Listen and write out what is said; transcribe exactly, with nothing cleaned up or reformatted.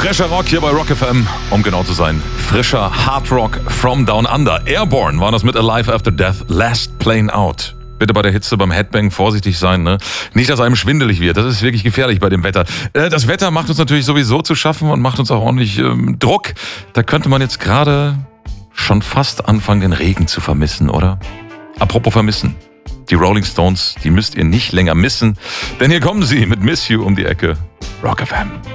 Frischer Rock hier bei Rock F M, um genau zu sein. Frischer Hard Rock from Down Under. Airborne war das mit Alive After Death, Last Plane Out. Bitte bei der Hitze beim Headbang vorsichtig sein, ne? Nicht, dass einem schwindelig wird. Das ist wirklich gefährlich bei dem Wetter. Das Wetter macht uns natürlich sowieso zu schaffen und macht uns auch ordentlich ähm, Druck. Da könnte man jetzt gerade schon fast anfangen, den Regen zu vermissen, oder? Apropos vermissen. Die Rolling Stones, die müsst ihr nicht länger missen. Denn hier kommen sie mit Miss You um die Ecke. Rock F M.